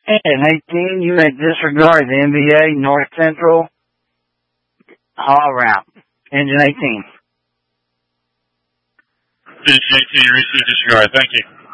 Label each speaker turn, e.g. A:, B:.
A: And 18, you may disregard the NBA North Central haul route. Engine 18.
B: Engine 18, receive disregard. Thank you.